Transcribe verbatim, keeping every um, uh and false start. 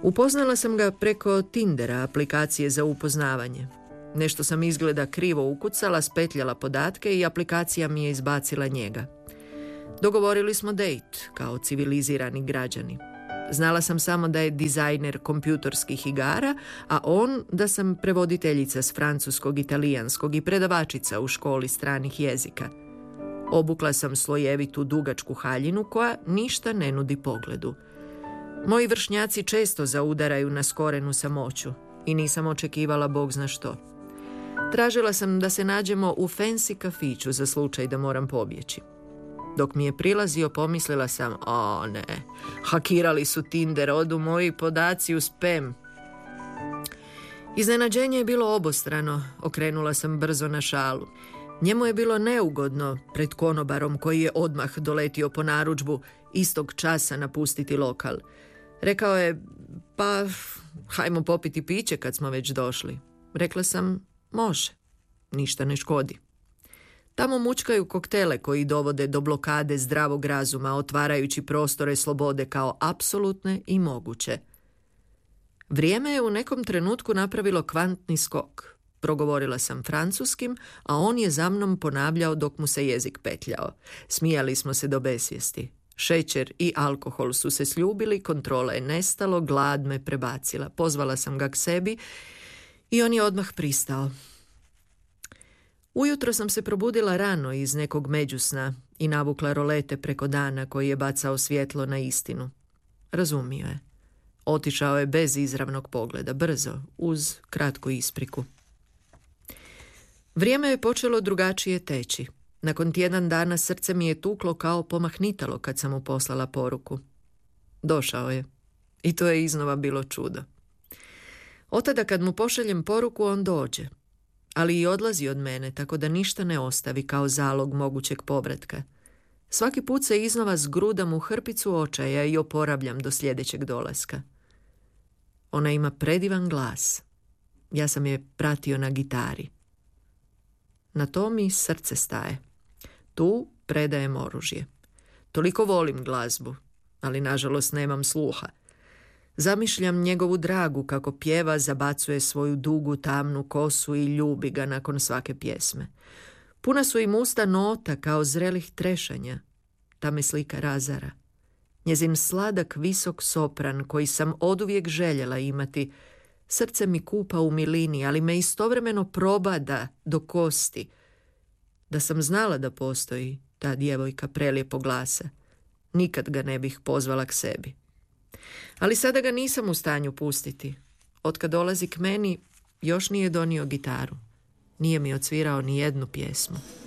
Upoznala sam ga preko Tindera, aplikacije za upoznavanje. Nešto sam izgleda krivo ukucala, spetljala podatke i aplikacija mi je izbacila njega. Dogovorili smo dejt, kao civilizirani građani. Znala sam samo da je dizajner kompjutorskih igara, a on da sam prevoditeljica s francuskog, italijanskog i predavačica u školi stranih jezika. Obukla sam slojevitu dugačku haljinu koja ništa ne nudi pogledu. Moji vršnjaci često zaudaraju na skorenu samoću i nisam očekivala bog zna što. Tražila sam da se nađemo u fancy kafiću za slučaj da moram pobjeći. Dok mi je prilazio, pomislila sam, o ne, hakirali su Tinder, odu moji podaci u spam. Iznenađenje je bilo obostrano, okrenula sam brzo na šalu. Njemu je bilo neugodno pred konobarom koji je odmah doletio po narudžbu istog časa napustiti lokal. Rekao je, pa hajmo popiti piće kad smo već došli. Rekla sam, može, ništa ne škodi. Tamo mučkaju koktele koji dovode do blokade zdravog razuma, otvarajući prostore slobode kao apsolutne i moguće. Vrijeme je u nekom trenutku napravilo kvantni skok. Progovorila sam francuskim, a on je za mnom ponavljao dok mu se jezik petljao. Smijali smo se do besvijesti. Šećer i alkohol su se sljubili, kontrola je nestalo, glad me prebacila. Pozvala sam ga k sebi i on je odmah pristao. Ujutro sam se probudila rano iz nekog međusna i navukla rolete preko dana koji je bacao svjetlo na istinu. Razumio je. Otišao je bez izravnog pogleda, brzo, uz kratku ispriku. Vrijeme je počelo drugačije teći. Nakon tjedan dana srce mi je tuklo kao pomahnitalo kad sam mu poslala poruku. Došao je. I to je iznova bilo čudo. Otada kad mu pošaljem poruku, on dođe. Ali i odlazi od mene, tako da ništa ne ostavi kao zalog mogućeg povratka. Svaki put se iznova zgrudam u hrpicu očaja i oporavljam do sljedećeg dolaska. Ona ima predivan glas. Ja sam je pratio na gitari. Na to mi srce staje. Tu predajem oružje. Toliko volim glazbu, ali nažalost nemam sluha. Zamišljam njegovu dragu kako pjeva, zabacuje svoju dugu tamnu kosu i ljubi ga nakon svake pjesme. Puna su im usta nota kao zrelih trešanja. Ta me slika razara. Njezin sladak visok sopran koji sam oduvijek željela imati, srce mi kupa u milini, ali me istovremeno probada do kosti. Da sam znala da postoji ta djevojka prelijepog glasa, nikad ga ne bih pozvala k sebi. Ali sada ga nisam u stanju pustiti. Otkad dolazi k meni, još nije donio gitaru. Nije mi odsvirao ni jednu pjesmu.